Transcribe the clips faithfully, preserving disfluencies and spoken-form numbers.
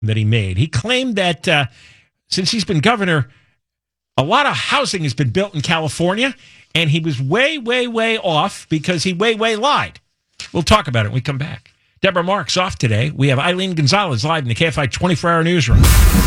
that he made. He claimed that uh, since he's been governor, a lot of housing has been built in California, and he was way, way, way off because he way, way lied. We'll talk about it when we come back. Deborah Marks off today. We have Eileen Gonzalez live in the K F I twenty-four hour newsroom.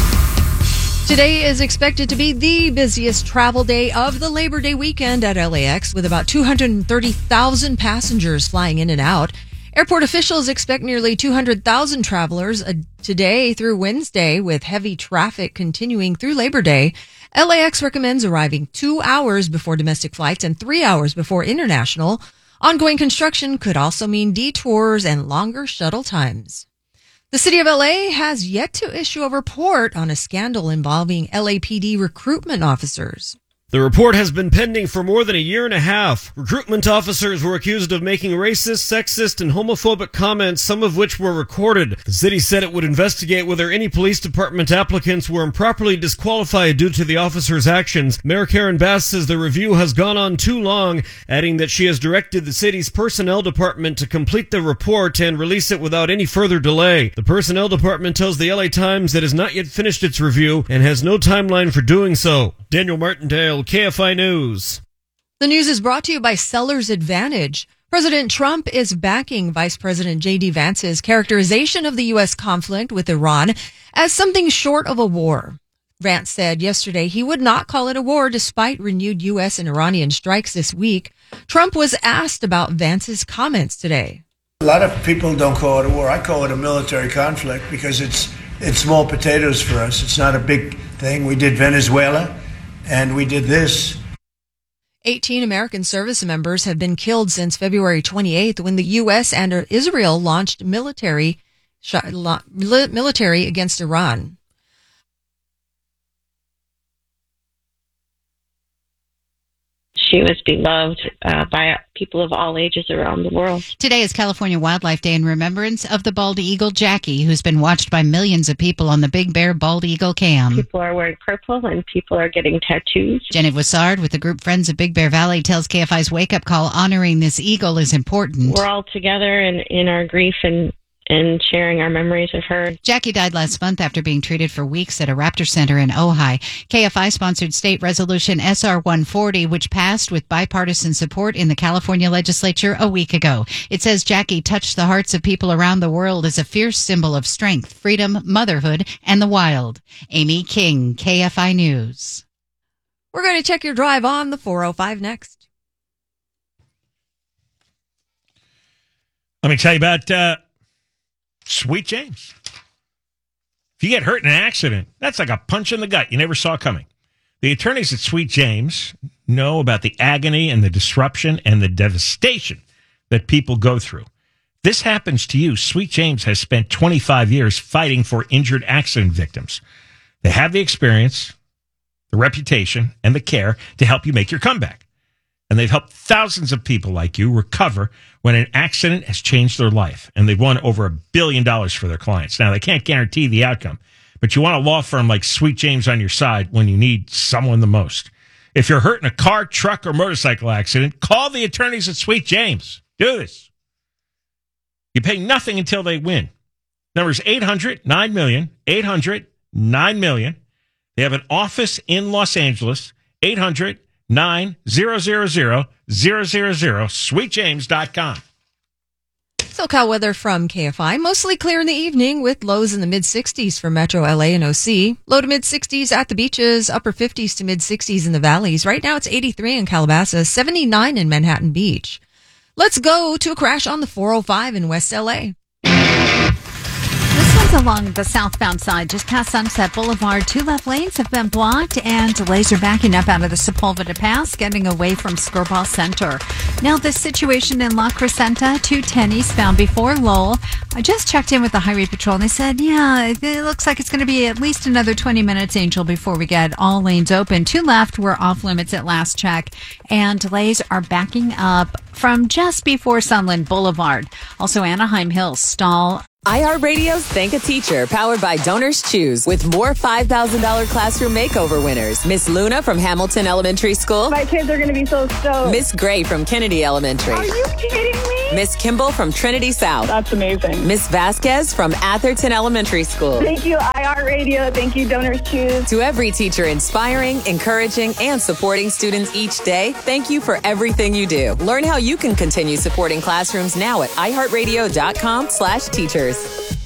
Today is expected to be the busiest travel day of the Labor Day weekend at L A X, with about two hundred thirty thousand passengers flying in and out. Airport officials expect nearly two hundred thousand travelers a, today through Wednesday, with heavy traffic continuing through Labor Day. L A X recommends arriving two hours before domestic flights and three hours before international. Ongoing construction could also mean detours and longer shuttle times. The city of L A has yet to issue a report on a scandal involving L A P D recruitment officers. The report has been pending for more than a year and a half. Recruitment officers were accused of making racist, sexist, and homophobic comments, some of which were recorded. The city said it would investigate whether any police department applicants were improperly disqualified due to the officers' actions. Mayor Karen Bass says the review has gone on too long, adding that she has directed the city's personnel department to complete the report and release it without any further delay. The personnel department tells the L A Times it has not yet finished its review and has no timeline for doing so. Daniel Martindale, K F I News. The news is brought to you by Seller's Advantage. President Trump is backing Vice President J D Vance's characterization of the U S conflict with Iran as something short of a war. Vance said yesterday he would not call it a war despite renewed U S and Iranian strikes this week. Trump was asked about Vance's comments today. A lot of people don't call it a war. I call it a military conflict because it's it's small potatoes for us. It's not a big thing. We did Venezuela. And we did this. eighteen American service members have been killed since February twenty-eighth when the U S and Israel launched military military against Iran. She was beloved uh, by people of all ages around the world. Today is California Wildlife Day in remembrance of the bald eagle Jackie, who's been watched by millions of people on the Big Bear Bald Eagle Cam. People are wearing purple and people are getting tattoos. Janet Wassard with the group Friends of Big Bear Valley tells K F I's Wake Up Call honoring this eagle is important. We're all together in, in our grief and and sharing our memories of her. Jackie died last month after being treated for weeks at a raptor center in Ojai. K F I-sponsored state resolution S R one forty, which passed with bipartisan support in the California legislature a week ago. It says Jackie touched the hearts of people around the world as a fierce symbol of strength, freedom, motherhood, and the wild. Amy King, K F I News. We're going to check your drive on the four oh five next. Let me tell you about uh, Sweet James. If you get hurt in an accident, that's like a punch in the gut you never saw coming. The attorneys at Sweet James know about the agony and the disruption and the devastation that people go through. This happens to you. Sweet James has spent twenty-five years fighting for injured accident victims. They have the experience, the reputation, and the care to help you make your comeback. And they've helped thousands of people like you recover when an accident has changed their life. And they've won over a billion dollars for their clients. Now, they can't guarantee the outcome, but you want a law firm like Sweet James on your side when you need someone the most. If you're hurt in a car, truck, or motorcycle accident, call the attorneys at Sweet James. Do this. You pay nothing until they win. Number is eight hundred nine million, eight hundred nine million. They have an office in Los Angeles, eight hundred nine zero zero zero zero zero zero, sweet james dot com. SoCal weather from K F I. Mostly clear in the evening with lows in the mid-sixties for Metro L A and O C. Low to mid-sixties at the beaches, upper fifties to mid-sixties in the valleys. Right now it's eighty-three in Calabasas, seventy-nine in Manhattan Beach. Let's go to a crash on the four oh five in West L A. This one's along the southbound side, just past Sunset Boulevard. Two left lanes have been blocked, and delays are backing up out of the Sepulveda Pass, getting away from Skirball Center. Now, this situation in La Crescenta, two ten eastbound before Lowell. I just checked in with the Highway Patrol, and they said, yeah, it looks like it's going to be at least another twenty minutes, Angel, before we get all lanes open. Two left were off limits at last check, and delays are backing up from just before Sunland Boulevard. Also, Anaheim Hills stall iHeartRadio's Thank a Teacher, powered by Donors Choose, with more five thousand dollars classroom makeover winners. Miss Luna from Hamilton Elementary School. My kids are going to be so stoked. Miss Gray from Kennedy Elementary. Are you kidding me? Miss Kimball from Trinity South. That's amazing. Miss Vasquez from Atherton Elementary School. Thank you, iHeartRadio. Thank you, Donors Choose. To every teacher inspiring, encouraging, and supporting students each day, thank you for everything you do. Learn how you can continue supporting classrooms now at iHeartRadio.com slash teachers.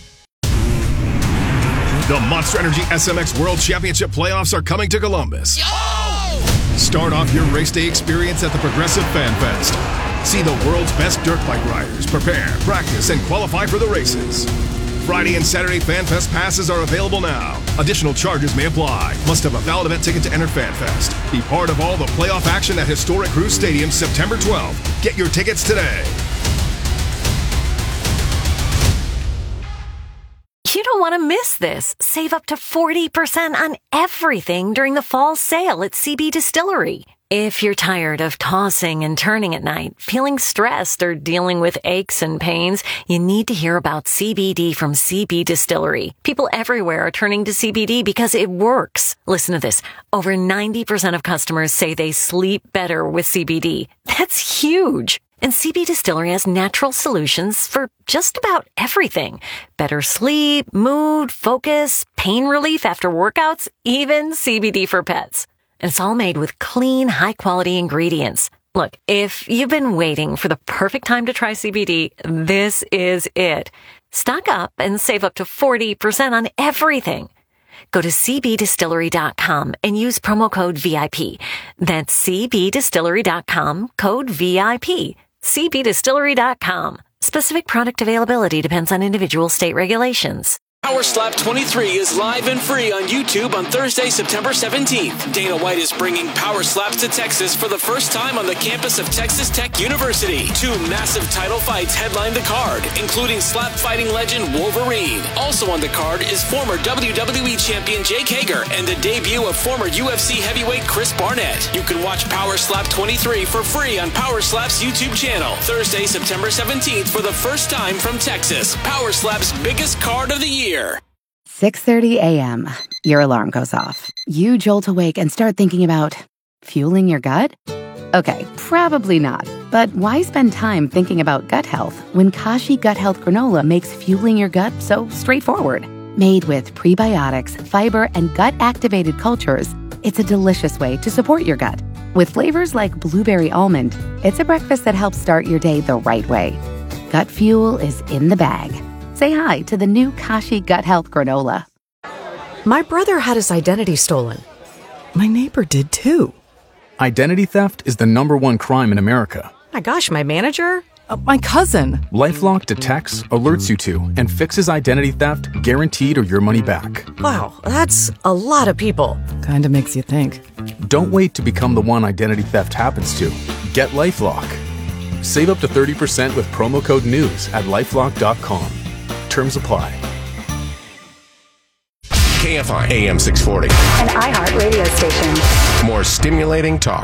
The Monster Energy S M X World Championship playoffs are coming to Columbus. Oh! Start off your race day experience at the Progressive Fan Fest. See the world's best dirt bike riders prepare, practice, and qualify for the races. Friday and Saturday Fan Fest passes are available now. Additional charges may apply. Must have a valid event ticket to enter Fan Fest. Be part of all the playoff action at historic Cruz Stadium September twelfth. Get your tickets today. You don't want to miss this. Save up to forty percent on everything during the fall sale at C B Distillery. If you're tired of tossing and turning at night, feeling stressed, or dealing with aches and pains, you need to hear about C B D from C B Distillery. People everywhere are turning to C B D because it works. Listen to this. Over ninety percent of customers say they sleep better with C B D. That's huge. And C B Distillery has natural solutions for just about everything. Better sleep, mood, focus, pain relief after workouts, even C B D for pets. And it's all made with clean, high-quality ingredients. Look, if you've been waiting for the perfect time to try C B D, this is it. Stock up and save up to forty percent on everything. Go to c b distillery dot com and use promo code V I P. That's c b distillery dot com, code V I P. c b distillery dot com. Specific product availability depends on individual state regulations. Power Slap twenty-three is live and free on YouTube on Thursday, September seventeenth. Dana White is bringing Power Slaps to Texas for the first time on the campus of Texas Tech University. Two massive title fights headline the card, including slap fighting legend Wolverine. Also on the card is former W W E champion Jake Hager and the debut of former U F C heavyweight Chris Barnett. You can watch Power Slap twenty-three for free on Power Slap's YouTube channel. Thursday, September seventeenth for the first time from Texas. Power Slap's biggest card of the year. six thirty a.m. Your alarm goes off. You jolt awake and start thinking about fueling your gut? Okay, probably not. But why spend time thinking about gut health when Kashi Gut Health Granola makes fueling your gut so straightforward? Made with prebiotics, fiber, and gut-activated cultures, it's a delicious way to support your gut. With flavors like blueberry almond, it's a breakfast that helps start your day the right way. Gut fuel is in the bag. Say hi to the new Kashi Gut Health Granola. My brother had his identity stolen. My neighbor did too. Identity theft is the number one crime in America. My gosh, my manager? Uh, my cousin. LifeLock detects, alerts you to, and fixes identity theft guaranteed or your money back. Wow, that's a lot of people. Kinda makes you think. Don't wait to become the one identity theft happens to. Get LifeLock. Save up to thirty percent with promo code NEWS at lifelock dot com. Terms apply. K F I A M six forty. An iHeart radio station. More stimulating talk.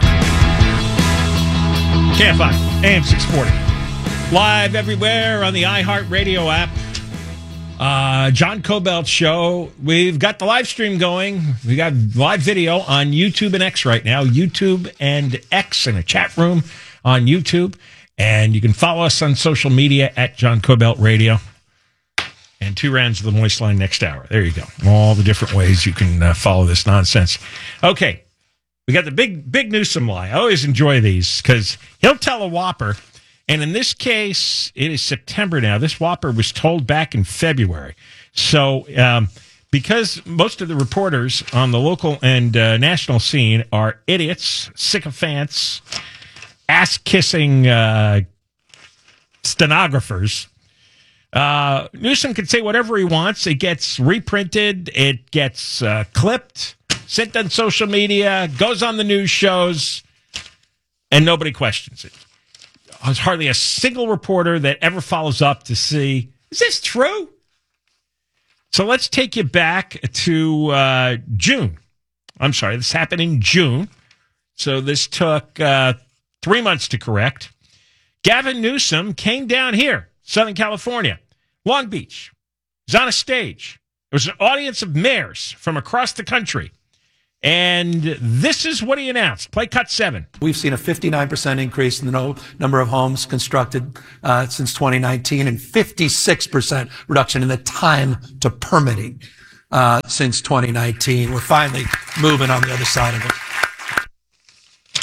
K F I A M six forty. Live everywhere on the iHeart Radio app. Uh, John Cobelt Show. We've got the live stream going. We got live video on YouTube and X right now. YouTube and X in a chat room on YouTube. And you can follow us on social media at John Cobelt Radio. And two rounds of the Moist Line next hour. There you go. All the different ways you can uh, follow this nonsense. Okay. We got the big, big Newsom lie. I always enjoy these because he'll tell a whopper. And in this case, it is September now. This whopper was told back in February. So um, because most of the reporters on the local and uh, national scene are idiots, sycophants, ass-kissing uh, stenographers, Uh, Newsom can say whatever he wants. It gets reprinted. It gets uh, clipped, sent on social media, goes on the news shows, and nobody questions it. There's hardly a single reporter that ever follows up to see, is this true? So let's take you back to uh, June. I'm sorry, this happened in June. So this took uh, three months to correct. Gavin Newsom came down here, Southern California. Long Beach, He was on a stage. It was an audience of mayors from across the country. And this is what he announced. Play cut seven. We've seen a fifty-nine percent increase in the no, number of homes constructed uh, since twenty nineteen and fifty-six percent reduction in the time to permitting uh, since twenty nineteen. We're finally moving on the other side of it.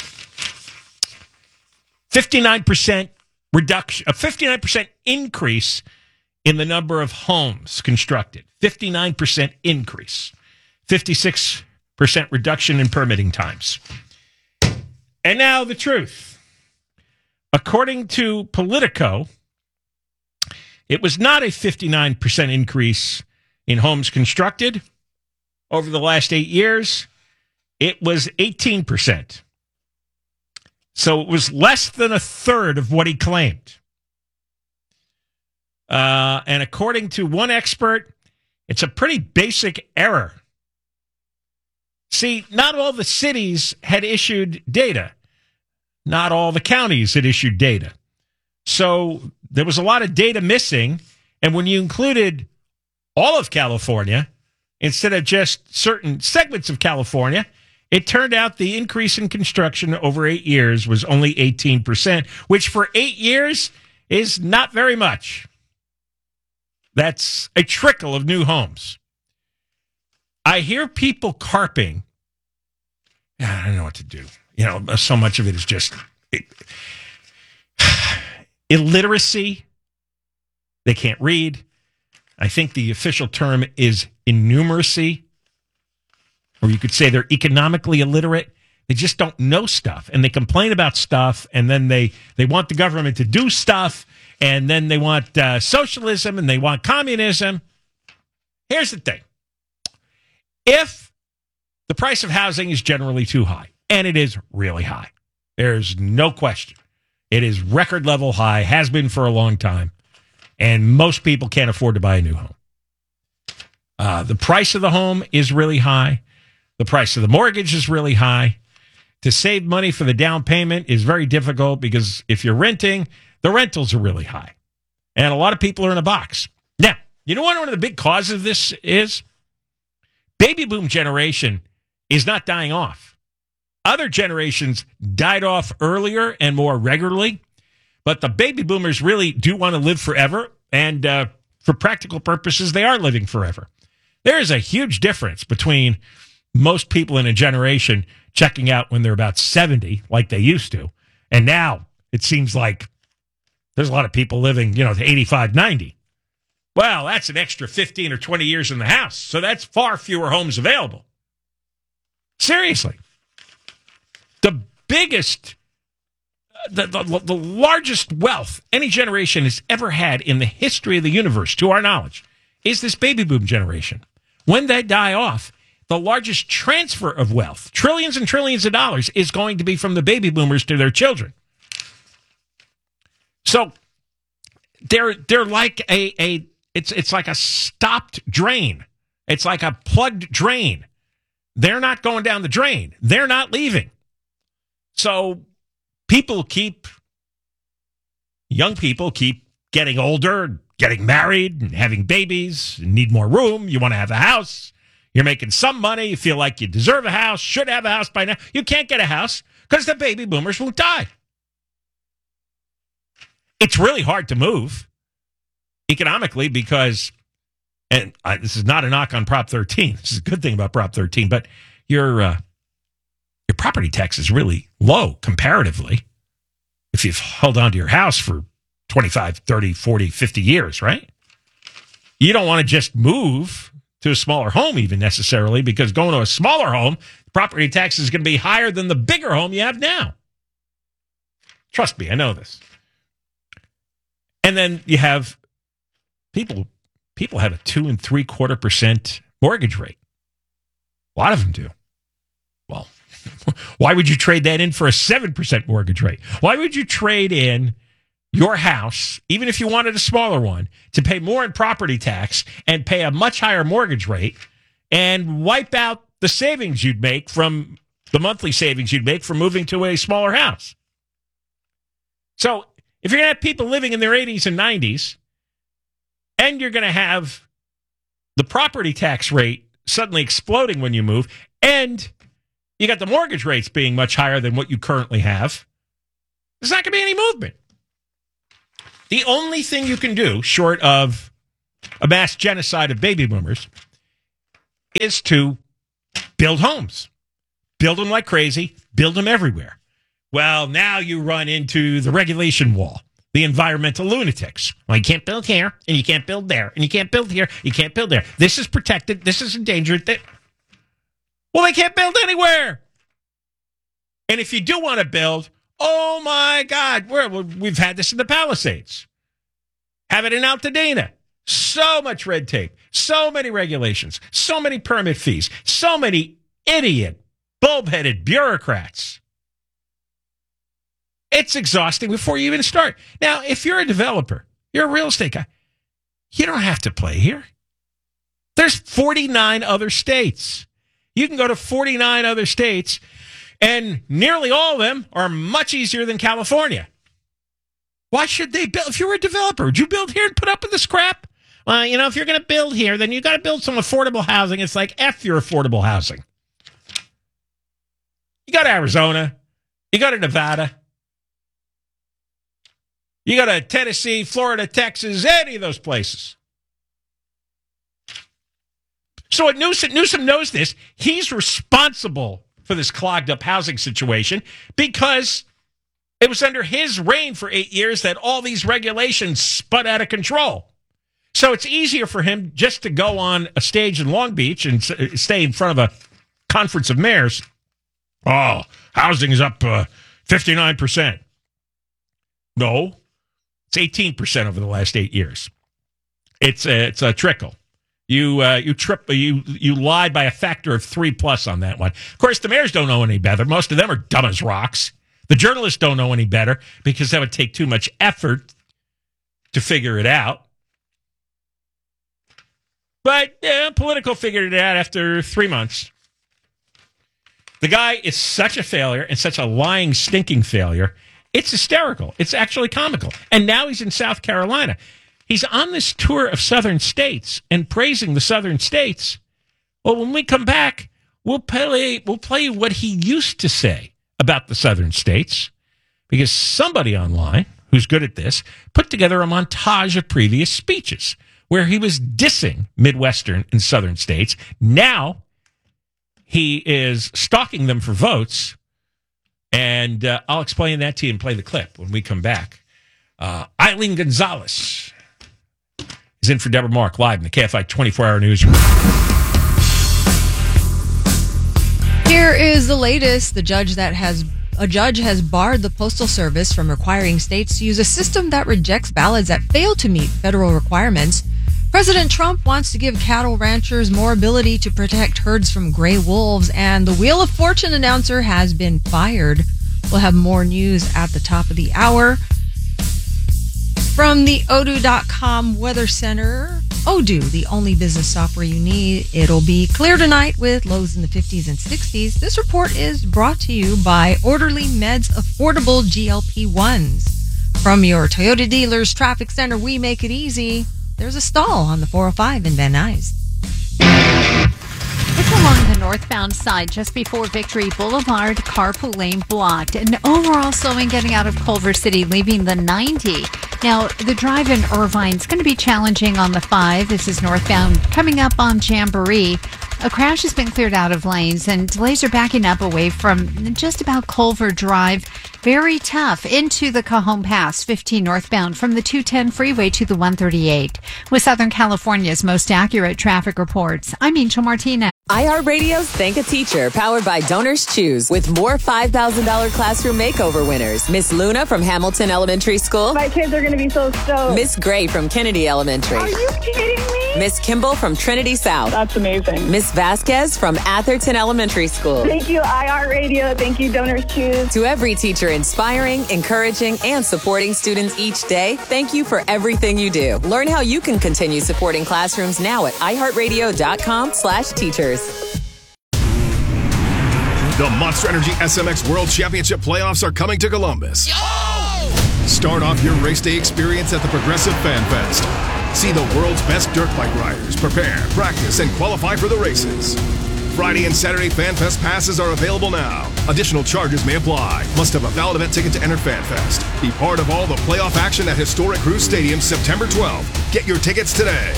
fifty-nine percent reduction, a fifty-nine percent increase in the number of homes constructed. fifty-nine percent increase. fifty-six percent reduction in permitting times. And now the truth. According to Politico, it was not a fifty-nine percent increase in homes constructed over the last eight years. It was eighteen percent. So it was less than a third of what he claimed. Uh, and according to one expert, it's a pretty basic error. See, not all the cities had issued data. Not all the counties had issued data. So there was a lot of data missing. And when you included all of California, instead of just certain segments of California, it turned out the increase in construction over eight years was only eighteen percent, which for eight years is not very much. That's a trickle of new homes. I hear people carping. I don't know what to do. You know, so much of it is just it, illiteracy. They can't read. I think the official term is innumeracy, or you could say they're economically illiterate. They just don't know stuff, and they complain about stuff, and then they, they want the government to do stuff, and then they want uh, socialism, and they want communism. Here's the thing. If the price of housing is generally too high, and it is really high, there's no question. It is record level high, has been for a long time, and most people can't afford to buy a new home. Uh, the price of the home is really high. The price of the mortgage is really high. To save money for the down payment is very difficult because if you're renting, the rentals are really high. And a lot of people are in a box. Now, you know what one of the big causes of this is? Baby boom generation is not dying off. Other generations died off earlier and more regularly, but the baby boomers really do want to live forever, and uh, for practical purposes, they are living forever. There is a huge difference between most people in a generation checking out when they're about seventy, like they used to, and now it seems like there's a lot of people living, you know, to eighty-five, ninety. Well, that's an extra fifteen or twenty years in the house, so that's far fewer homes available. Seriously. The biggest, the, the, the largest wealth any generation has ever had in the history of the universe, to our knowledge, is this baby boom generation. When they die off, the largest transfer of wealth, trillions and trillions of dollars, is going to be from the baby boomers to their children. So they're they're like a, a it's it's like a stopped drain. It's like a plugged drain. They're not going down the drain. They're not leaving. So people keep, young people keep getting older, getting married, and having babies, and need more room. You want to have a house. You're making some money. You feel like you deserve a house, should have a house by now. You can't get a house because the baby boomers won't die. It's really hard to move economically because, and I, this is not a knock on Prop thirteen. This is a good thing about Prop thirteen, but your uh, your property tax is really low comparatively if you've held on to your house for twenty-five, thirty, forty, fifty years, right? You don't want to just move to a smaller home even necessarily, because going to a smaller home, property tax is going to be higher than the bigger home you have now. Trust me, I know this. And then you have people, people have a two and three quarter percent mortgage rate. A lot of them do. Well, why would you trade that in for a seven percent mortgage rate? Why would you trade in your house, even if you wanted a smaller one, to pay more in property tax and pay a much higher mortgage rate and wipe out the savings you'd make from the monthly savings you'd make from moving to a smaller house? So if you're going to have people living in their eighties and nineties, and you're going to have the property tax rate suddenly exploding when you move, and you got the mortgage rates being much higher than what you currently have, there's not going to be any movement. The only thing you can do, short of a mass genocide of baby boomers, is to build homes. Build them like crazy. Build them everywhere. Well, now you run into the regulation wall, the environmental lunatics. Well, you can't build here, and you can't build there, and you can't build here, you can't build there. This is protected. This is endangered. Well, they can't build anywhere. And if you do want to build, oh, my God, we're, we've had this in the Palisades. Have it in Altadena. So much red tape, so many regulations, so many permit fees, so many idiot, bulb-headed bureaucrats. It's exhausting before you even start. Now, if you're a developer, you're a real estate guy, you don't have to play here. There's forty-nine other states. You can go to forty-nine other states, and nearly all of them are much easier than California. Why should they build? If you were a developer, would you build here and put up with this crap? Well, you know, if you're going to build here, then you got to build some affordable housing. It's like F your affordable housing. You got Arizona. You got to Nevada. You go to Tennessee, Florida, Texas, any of those places. So at Newsom, Newsom knows this. He's responsible for this clogged up housing situation because it was under his reign for eight years that all these regulations spun out of control. So it's easier for him just to go on a stage in Long Beach and stay in front of a conference of mayors. Oh, housing is up uh, fifty-nine percent. No. It's eighteen percent over the last eight years. It's a, it's a trickle. You uh, you trip you you lied by a factor of three plus on that one. Of course, the mayors don't know any better. Most of them are dumb as rocks. The journalists don't know any better because that would take too much effort to figure it out. But yeah, Politico figured it out after three months. The guy is such a failure and such a lying, stinking failure. It's hysterical. It's actually comical. And now he's in South Carolina. He's on this tour of southern states and praising the southern states. Well, when we come back, we'll play, we'll play you what he used to say about the southern states, because somebody online who's good at this put together a montage of previous speeches where he was dissing Midwestern and southern states. Now he is stalking them for votes. And uh, I'll explain that to you and play the clip when we come back. Uh, Eileen Gonzalez is in for Deborah Mark live in the K F I twenty-four hour newsroom. Here is the latest. The judge that has a judge has barred the Postal Service from requiring states to use a system that rejects ballots that fail to meet federal requirements. President Trump wants to give cattle ranchers more ability to protect herds from gray wolves, and the Wheel of Fortune announcer has been fired. We'll have more news at the top of the hour. From the Odoo dot com Weather Center, Odoo, the only business software you need. It'll be clear tonight with lows in the fifties and sixties. This report is brought to you by Orderly Meds Affordable G L P ones. From your Toyota dealer's traffic center, we make it easy. There's a stall on the four oh five in Van Nuys. It's along the northbound side just before Victory Boulevard, carpool lane blocked. And overall slowing getting out of Culver City, leaving the ninety. Now, the drive in Irvine's going to be challenging on the five. This is northbound coming up on Jamboree. A crash has been cleared out of lanes, and delays are backing up away from just about Culver Drive. Very tough into the Cajon Pass, fifteen northbound from the two ten freeway to the one thirty-eight. With Southern California's most accurate traffic reports, I'm Angel Martinez. iHeartRadio's Thank a Teacher, powered by Donors Choose, with more five thousand dollars classroom makeover winners. Miss Luna from Hamilton Elementary School. My kids are going to be so stoked. Miss Gray from Kennedy Elementary. Are you kidding me? Miss Kimball from Trinity South. That's amazing. Miss Vasquez from Atherton Elementary School. Thank you, iHeartRadio. Thank you, Donors Choose. To every teacher inspiring, encouraging, and supporting students each day, thank you for everything you do. Learn how you can continue supporting classrooms now at i heart radio dot com slash teachers. The Monster Energy S M X World Championship playoffs are coming to Columbus. Yo! Start off your race day experience at the Progressive Fan Fest. See the world's best dirt bike riders prepare, practice, and qualify for the races. Friday and Saturday FanFest passes are available now. Additional charges may apply. Must have a valid event ticket to enter FanFest. Be part of all the playoff action at historic Cruise Stadium September twelfth. Get your tickets today.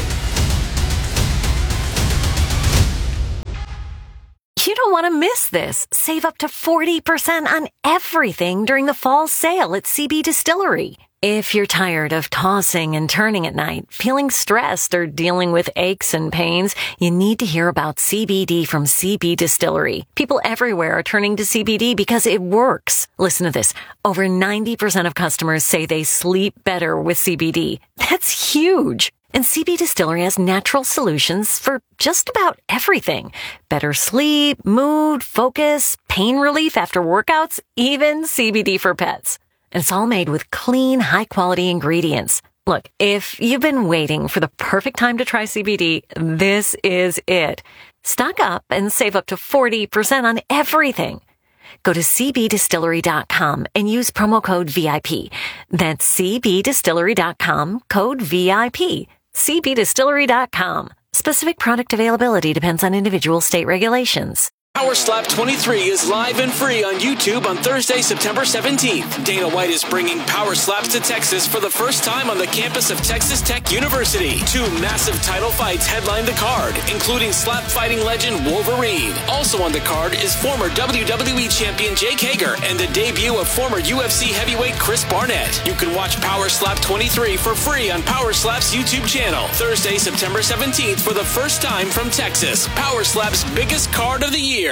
You don't want to miss this. Save up to forty percent on everything during the fall sale at C B Distillery. If you're tired of tossing and turning at night, feeling stressed, or dealing with aches and pains, you need to hear about C B D from C B Distillery. People everywhere are turning to C B D because it works. Listen to this. Over ninety percent of customers say they sleep better with C B D. That's huge. And C B Distillery has natural solutions for just about everything. Better sleep, mood, focus, pain relief after workouts, even C B D for pets. And it's all made with clean, high-quality ingredients. Look, if you've been waiting for the perfect time to try C B D, this is it. Stock up and save up to forty percent on everything. Go to c b distillery dot com and use promo code V I P. That's c b distillery dot com, code V I P. c b distillery dot com. Specific product availability depends on individual state regulations. Power Slap twenty-three is live and free on YouTube on Thursday, September seventeenth. Dana White is bringing Power Slaps to Texas for the first time on the campus of Texas Tech University. Two massive title fights headline the card, including slap fighting legend Wolverine. Also on the card is former W W E champion Jake Hager and the debut of former U F C heavyweight Chris Barnett. You can watch Power Slap twenty-three for free on Power Slap's YouTube channel. Thursday, September seventeenth for the first time from Texas. Power Slap's biggest card of the year.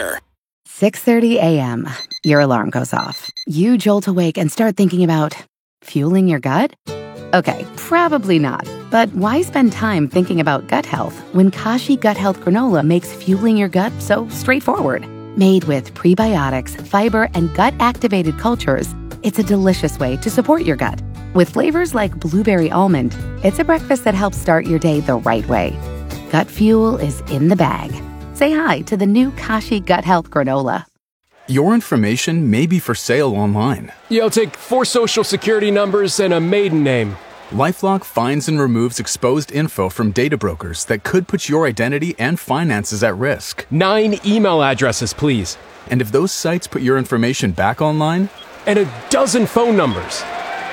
six thirty a.m. Your alarm goes off. You jolt awake and start thinking about fueling your gut? Okay, probably not. But why spend time thinking about gut health when Kashi Gut Health Granola makes fueling your gut so straightforward? Made with prebiotics, fiber, and gut-activated cultures, it's a delicious way to support your gut. With flavors like blueberry almond, it's a breakfast that helps start your day the right way. Gut fuel is in the bag. Say hi to the new Kashi Gut Health Granola. Your information may be for sale online. Yo, take four social security numbers and a maiden name. LifeLock finds and removes exposed info from data brokers that could put your identity and finances at risk. Nine email addresses, please. And if those sites put your information back online? And a dozen phone numbers.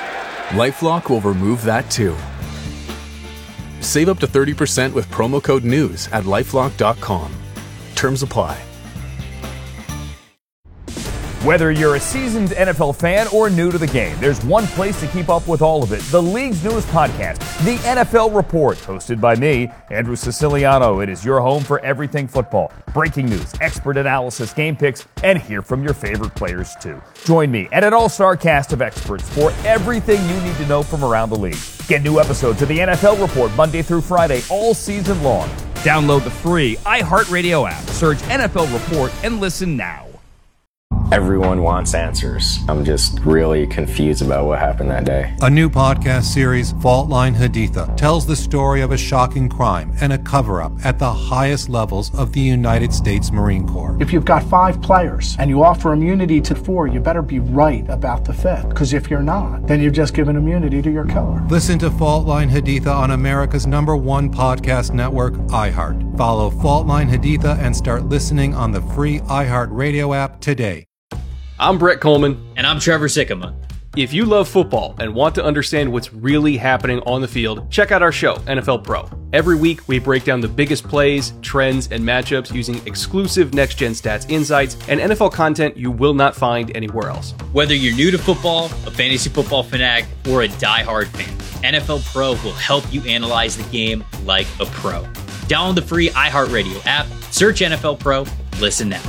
LifeLock will remove that too. Save up to thirty percent with promo code NEWS at lifelock dot com. Terms apply. Whether you're a seasoned N F L fan or new to the game, there's one place to keep up with all of it. The league's newest podcast, The N F L Report, hosted by me, Andrew Siciliano. It is your home for everything football. Breaking news, expert analysis, game picks, and hear from your favorite players too. Join me and an all-star cast of experts for everything you need to know from around the league. Get new episodes of The N F L Report Monday through Friday all season long. Download the free iHeartRadio app, search N F L Report, and listen now. Everyone wants answers. I'm just really confused about what happened that day. A new podcast series, Fault Line Haditha, tells the story of a shocking crime and a cover-up at the highest levels of the United States Marine Corps. If you've got five players and you offer immunity to four, you better be right about the fifth. Because if you're not, then you've just given immunity to your killer. Listen to Fault Line Haditha on America's number one podcast network, iHeart. Follow Fault Line Haditha and start listening on the free iHeartRadio app today. I'm Brett Coleman. And I'm Trevor Sikkema. If you love football and want to understand what's really happening on the field, check out our show, N F L Pro. Every week, we break down the biggest plays, trends, and matchups using exclusive next-gen stats insights and N F L content you will not find anywhere else. Whether you're new to football, a fantasy football fanatic, or a diehard fan, N F L Pro will help you analyze the game like a pro. Download the free iHeartRadio app, search N F L Pro, listen now.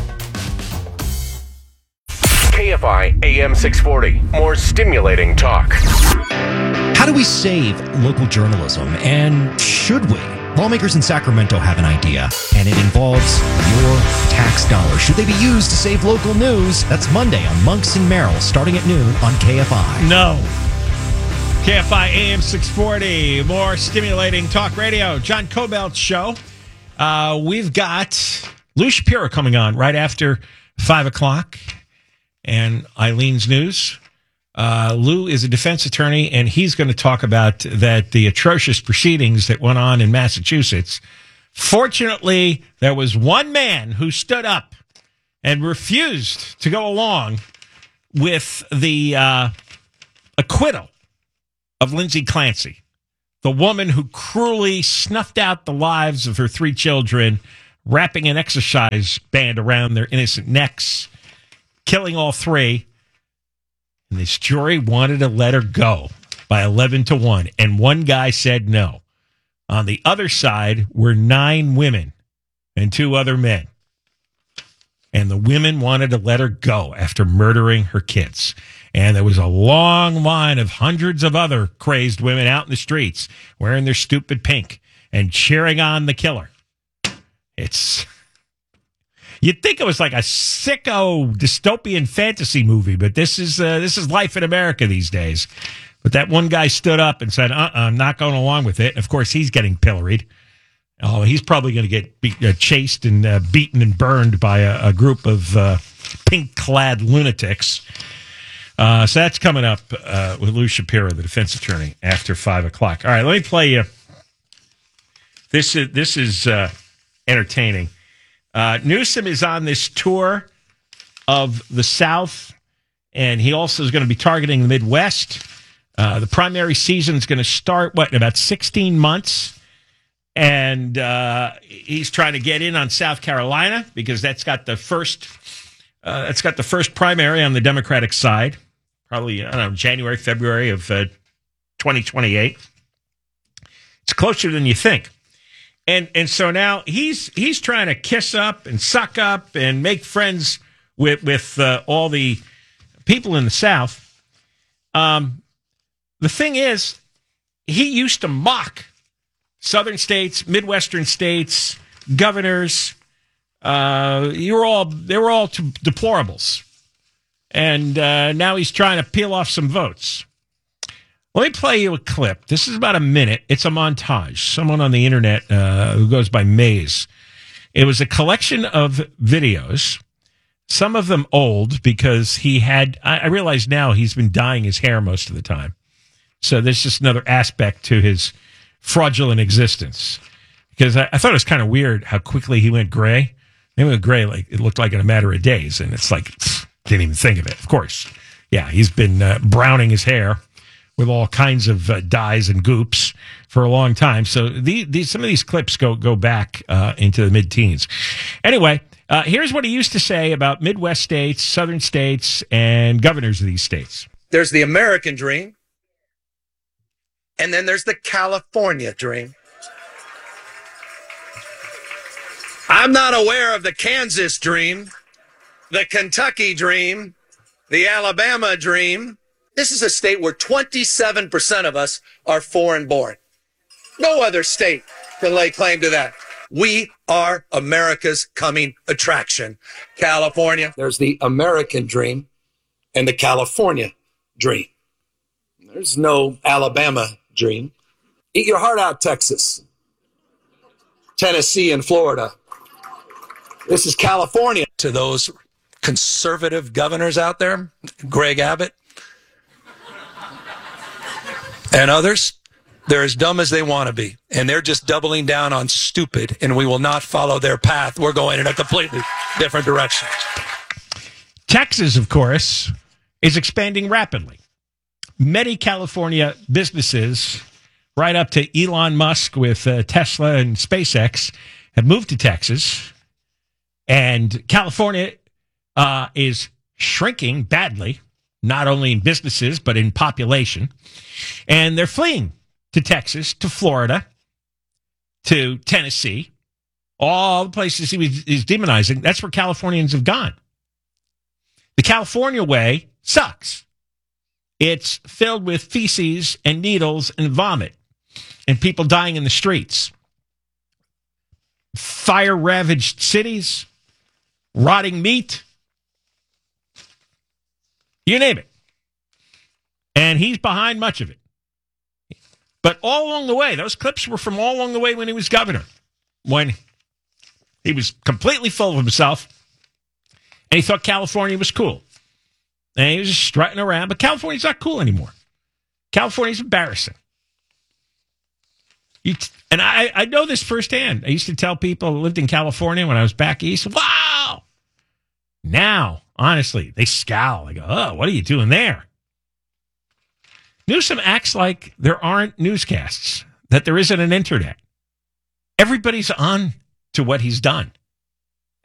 K F I A M six forty, more stimulating talk. How do we save local journalism, and should we? Lawmakers in Sacramento have an idea, and it involves your tax dollars. Should they be used to save local news? That's Monday on Monks and Merrill, starting at noon on K F I. No. K F I A M six forty, more stimulating talk radio. John Cobelt's show. Uh, we've got Lou Shapiro coming on right after five o'clock. And Eileen's News. Uh, Uh, Lou is a defense attorney, and he's going to talk about that the atrocious proceedings that went on in Massachusetts. Fortunately, there was one man who stood up and refused to go along with the uh, acquittal of Lindsay Clancy, the woman who cruelly snuffed out the lives of her three children, wrapping an exercise band around their innocent necks, killing all three. And this jury wanted to let her go by eleven to one, and one guy said no. On the other side were nine women and two other men. And the women wanted to let her go after murdering her kids. And there was a long line of hundreds of other crazed women out in the streets wearing their stupid pink and cheering on the killer. It's... You'd think it was like a sicko dystopian fantasy movie, but this is uh, this is life in America these days. But that one guy stood up and said, uh-uh, I'm not going along with it. Of course, he's getting pilloried. Oh, he's probably going to get beat, uh, chased and uh, beaten and burned by a, a group of uh, pink-clad lunatics. Uh, so that's coming up uh, with Lou Shapiro, the defense attorney, after five o'clock. All right, let me play you. This is, this is uh, entertaining. Uh, Newsom is on this tour of the South, and he also is going to be targeting the Midwest. Uh, the primary season is going to start, what, in about sixteen months? And uh, he's trying to get in on South Carolina because that's got the first uh, that's got the first primary on the Democratic side, probably, I don't know, January, February of uh, twenty twenty-eight. It's closer than you think. And and so now he's he's trying to kiss up and suck up and make friends with with uh, all the people in the South. Um, the thing is, he used to mock Southern states, Midwestern states, governors. Uh, you were all they were all deplorables, and uh, now he's trying to peel off some votes. Let me play you a clip. This is about a minute. It's a montage. Someone on the internet uh, who goes by Maze. It was a collection of videos, some of them old because he had, I, I realize now he's been dyeing his hair most of the time. So there's just another aspect to his fraudulent existence. Because I, I thought it was kind of weird how quickly he went gray. He went gray, like it looked like in a matter of days. And it's like, pfft, didn't even think of it. Of course. Yeah, he's been uh, browning his hair with all kinds of uh, dyes and goops for a long time. So these, these some of these clips go go back uh, into the mid-teens. Anyway, uh, here's what he used to say about Midwest states, Southern states, and governors of these states. There's the American dream, and then there's the California dream. I'm not aware of the Kansas dream, the Kentucky dream, the Alabama dream. This is a state where twenty-seven percent of us are foreign born. No other state can lay claim to that. We are America's coming attraction. California, there's the American dream and the California dream. There's no Alabama dream. Eat your heart out, Texas, Tennessee, and Florida. This is California. To those conservative governors out there, Greg Abbott, and others, they're as dumb as they want to be. And they're just doubling down on stupid, and we will not follow their path. We're going in a completely different direction. Texas, of course, is expanding rapidly. Many California businesses, right up to Elon Musk with uh, Tesla and SpaceX, have moved to Texas. And California uh, is shrinking badly, not only in businesses, but in population. And they're fleeing to Texas, to Florida, to Tennessee, all the places he was he's demonizing. That's where Californians have gone. The California way sucks. It's filled with feces and needles and vomit and people dying in the streets. Fire-ravaged cities, rotting meat, you name it. And he's behind much of it. But all along the way, those clips were from all along the way when he was governor, when he was completely full of himself and he thought California was cool. And he was just strutting around. But California's not cool anymore. California's embarrassing. You t- and I, I know this firsthand. I used to tell people who lived in California when I was back east, wow! Now, honestly, they scowl. They go, oh, what are you doing there? Newsom acts like there aren't newscasts, that there isn't an internet. Everybody's on to what he's done.